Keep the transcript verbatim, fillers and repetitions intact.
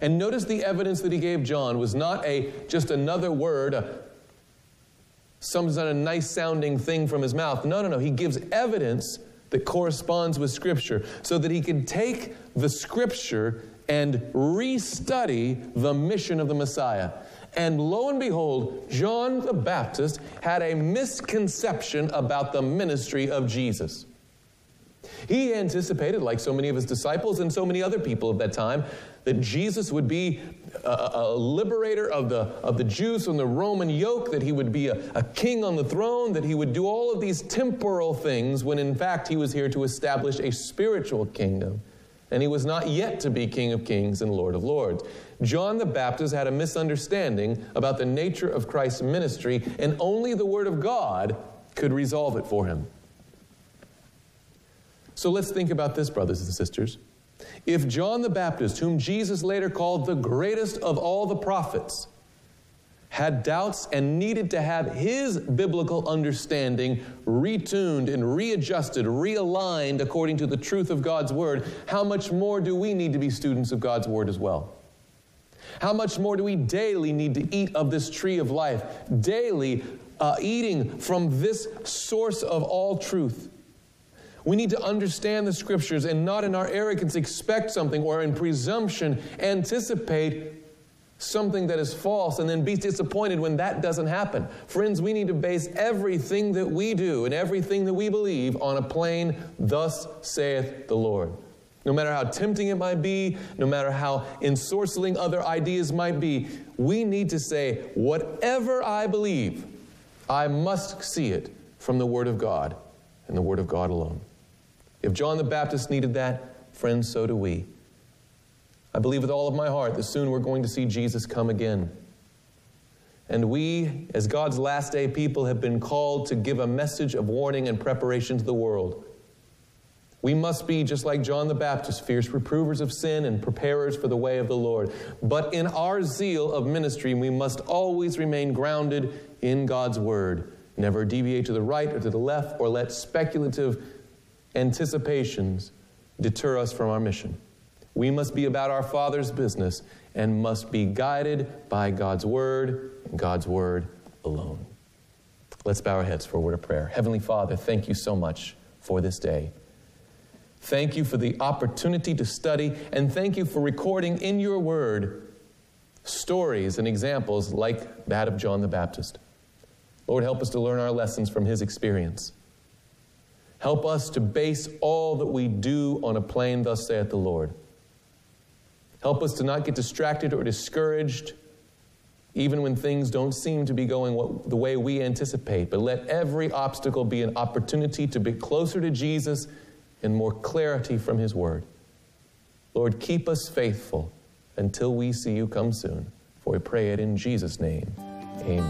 And notice the evidence that he gave John was not a just another word, a, some sort of nice sounding thing from his mouth. No, no, no. He gives evidence that corresponds with Scripture so that he can take the Scripture and restudy the mission of the Messiah. And lo and behold, John the Baptist had a misconception about the ministry of Jesus. He anticipated, like so many of his disciples and so many other people of that time, that Jesus would be a, a liberator of the, of the Jews from the Roman yoke, that he would be a, a king on the throne, that he would do all of these temporal things when in fact he was here to establish a spiritual kingdom. And he was not yet to be King of Kings and Lord of Lords. John the Baptist had a misunderstanding about the nature of Christ's ministry, and only the Word of God could resolve it for him. So let's think about this, brothers and sisters. If John the Baptist, whom Jesus later called the greatest of all the prophets, had doubts and needed to have his biblical understanding retuned and readjusted, realigned according to the truth of God's Word, how much more do we need to be students of God's Word as well? How much more do we daily need to eat of this tree of life, daily uh, eating from this source of all truth? We need to understand the Scriptures and not in our arrogance expect something or in presumption anticipate something that is false and then be disappointed when that doesn't happen. Friends, we need to base everything that we do and everything that we believe on a plain, thus saith the Lord. No matter how tempting it might be, no matter how ensorceling other ideas might be, we need to say, whatever I believe, I must see it from the Word of God and the Word of God alone. If John the Baptist needed that, friends, so do we. I believe with all of my heart that soon we're going to see Jesus come again. And we, as God's last day people, have been called to give a message of warning and preparation to the world. We must be, just like John the Baptist, fierce reprovers of sin and preparers for the way of the Lord. But in our zeal of ministry, we must always remain grounded in God's Word. Never deviate to the right or to the left, or let speculative anticipations deter us from our mission. We must be about our Father's business and must be guided by God's Word and God's Word alone. Let's bow our heads for a word of prayer. Heavenly Father, thank you so much for this day. Thank you for the opportunity to study, and thank you for recording in your Word stories and examples like that of John the Baptist. Lord, help us to learn our lessons from his experience. Help us to base all that we do on a plain, thus saith the Lord. Help us to not get distracted or discouraged, even when things don't seem to be going what, the way we anticipate. But let every obstacle be an opportunity to be closer to Jesus and more clarity from his Word. Lord, keep us faithful until we see you come soon. For we pray it in Jesus' name. Amen.